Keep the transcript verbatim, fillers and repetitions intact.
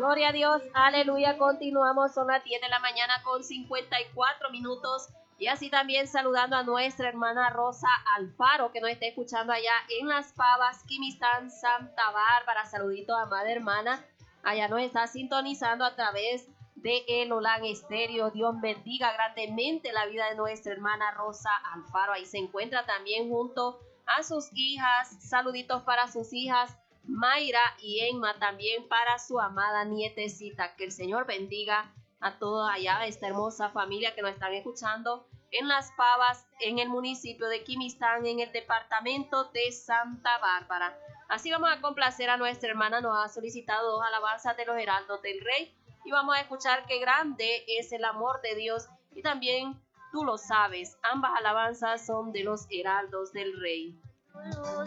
Gloria a Dios, aleluya. Continuamos, son las diez de la mañana con cincuenta y cuatro minutos. Y así también saludando a nuestra hermana Rosa Alfaro, que nos está escuchando allá en Las Pavas, Quimistán, Santa Bárbara. Saludito a amada hermana. Allá nos está sintonizando a través de El Olán Estéreo. Dios bendiga grandemente la vida de nuestra hermana Rosa Alfaro. Ahí se encuentra también junto a sus hijas. Saluditos para sus hijas Mayra y Emma, también para su amada nietecita. Que el Señor bendiga a toda allá esta hermosa familia que nos están escuchando en Las Pavas, en el municipio de Quimistán, en el departamento de Santa Bárbara. Así vamos a complacer a nuestra hermana. Nos ha solicitado dos alabanzas de los heraldos del rey y vamos a escuchar qué grande es el amor de Dios, y también tú lo sabes. Ambas alabanzas son de los heraldos del rey.